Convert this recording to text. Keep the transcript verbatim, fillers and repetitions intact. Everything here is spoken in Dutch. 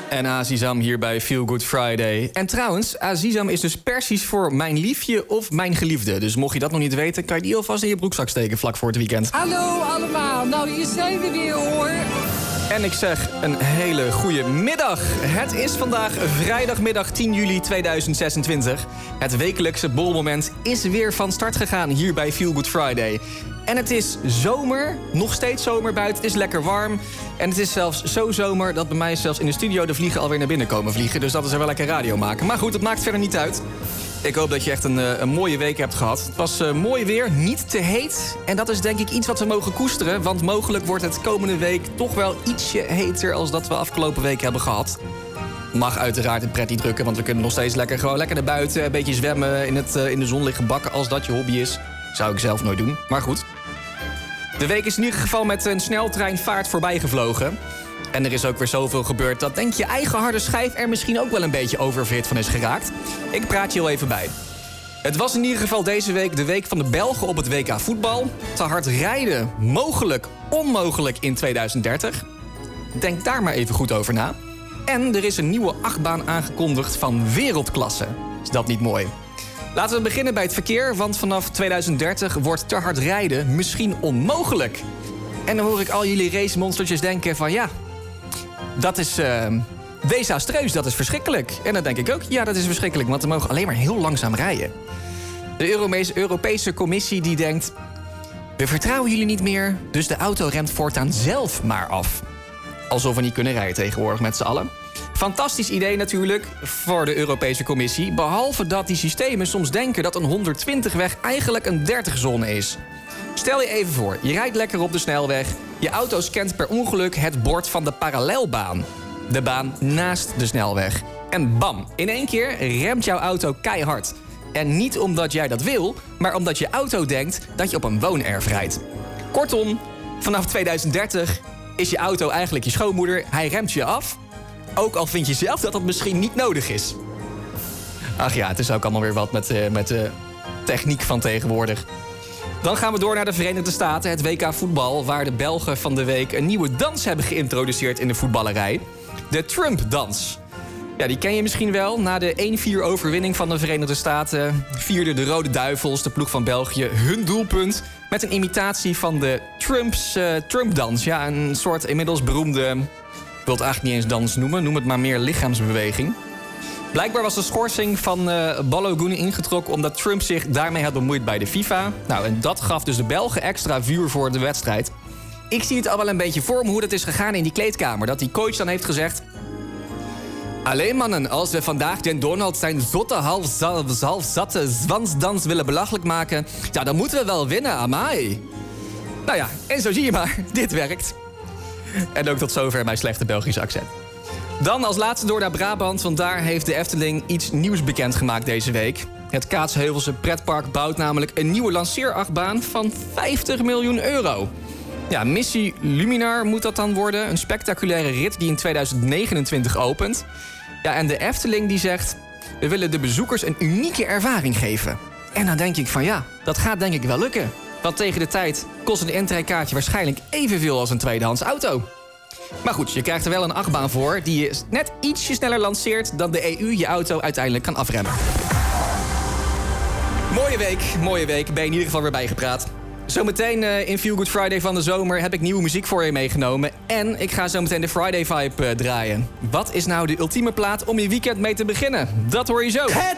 En Azizam hier bij Feel Good Friday. En trouwens, Azizam is dus precies voor mijn liefje of mijn geliefde. Dus mocht je dat nog niet weten, kan je die alvast in je broekzak steken vlak voor het weekend. Hallo allemaal, nou hier zijn we weer hoor. En ik zeg een hele goede middag. Het is vandaag vrijdagmiddag tien juli tweeduizend zesentwintig. Het wekelijkse borrelmoment is weer van start gegaan hier bij Feel Good Friday. En het is zomer, nog steeds zomer buiten, het is lekker warm. En het is zelfs zo zomer dat bij mij zelfs in de studio de vliegen alweer naar binnen komen vliegen. Dus dat is er wel lekker radio maken. Maar goed, het maakt verder niet uit. Ik hoop dat je echt een, een mooie week hebt gehad. Het was uh, mooi weer, niet te heet. En dat is denk ik iets wat we mogen koesteren. Want mogelijk wordt het komende week toch wel ietsje heter als dat we afgelopen week hebben gehad. Mag uiteraard een pret niet drukken, want we kunnen nog steeds lekker, gewoon lekker naar buiten. Een beetje zwemmen, in, het, uh, in de zon liggen bakken als dat je hobby is. Zou ik zelf nooit doen, maar goed. De week is in ieder geval met een sneltreinvaart voorbij gevlogen. En er is ook weer zoveel gebeurd dat denk je eigen harde schijf er misschien ook wel een beetje oververhit van is geraakt. Ik praat je heel even bij. Het was in ieder geval deze week de week van de Belgen op het W K voetbal. Te hard rijden, mogelijk, onmogelijk in tweeduizend dertig. Denk daar maar even goed over na. En er is een nieuwe achtbaan aangekondigd van wereldklasse. Is dat niet mooi? Laten we beginnen bij het verkeer, want vanaf tweeduizend dertig wordt te hard rijden misschien onmogelijk. En dan hoor ik al jullie racemonstertjes denken van ja, dat is uh, desastreus, dat is verschrikkelijk. En dan denk ik ook, ja, dat is verschrikkelijk, want we mogen alleen maar heel langzaam rijden. De Europese, Europese Commissie die denkt, we vertrouwen jullie niet meer, dus de auto remt voortaan zelf maar af. Alsof we niet kunnen rijden tegenwoordig met z'n allen. Fantastisch idee natuurlijk voor de Europese Commissie. Behalve dat die systemen soms denken dat een honderdtwintig weg eigenlijk een dertig zone is. Stel je even voor, je rijdt lekker op de snelweg. Je auto scant per ongeluk het bord van de parallelbaan. De baan naast de snelweg. En bam, in één keer remt jouw auto keihard. En niet omdat jij dat wil, maar omdat je auto denkt dat je op een woonerf rijdt. Kortom, vanaf tweeduizend dertig is je auto eigenlijk je schoonmoeder. Hij remt je af. Ook al vind je zelf dat dat misschien niet nodig is. Ach ja, het is ook allemaal weer wat met, uh, met de techniek van tegenwoordig. Dan gaan we door naar de Verenigde Staten, het W K voetbal, waar de Belgen van de week een nieuwe dans hebben geïntroduceerd in de voetballerij. De Trump-dans. Ja, die ken je misschien wel. Na de één vier overwinning van de Verenigde Staten vierden de Rode Duivels, de ploeg van België, hun doelpunt met een imitatie van de Trumps uh, Trump-dans. Ja, een soort inmiddels beroemde, ik wil het eigenlijk niet eens dans noemen, noem het maar meer lichaamsbeweging. Blijkbaar was de schorsing van uh, Balogun ingetrokken omdat Trump zich daarmee had bemoeid bij de FIFA. Nou, en dat gaf dus de Belgen extra vuur voor de wedstrijd. Ik zie het al wel een beetje voor me hoe dat is gegaan in die kleedkamer. Dat die coach dan heeft gezegd, alleen mannen, als we vandaag den Donald zijn zotte half, half zatte zwansdans willen belachelijk maken, ja, dan moeten we wel winnen, amai. Nou ja, en zo zie je maar, dit werkt. En ook tot zover mijn slechte Belgische accent. Dan als laatste door naar Brabant, want daar heeft de Efteling iets nieuws bekendgemaakt deze week. Het Kaatsheuvelse pretpark bouwt namelijk een nieuwe lanceerachtbaan van vijftig miljoen euro. Ja, Missie Luminar moet dat dan worden. Een spectaculaire rit die in tweeduizend negenentwintig opent. Ja, en de Efteling die zegt, we willen de bezoekers een unieke ervaring geven. En dan denk ik van ja, dat gaat denk ik wel lukken. Want tegen de tijd kost een intrekkaartje waarschijnlijk evenveel als een tweedehands auto. Maar goed, je krijgt er wel een achtbaan voor die je net ietsje sneller lanceert dan de E U je auto uiteindelijk kan afremmen. Mooie week, mooie week. Ben je in ieder geval weer bijgepraat. Zometeen uh, in Feel Good Friday van de zomer heb ik nieuwe muziek voor je meegenomen. En ik ga zo meteen de Friday Vibe uh, draaien. Wat is nou de ultieme plaat om je weekend mee te beginnen? Dat hoor je zo. Het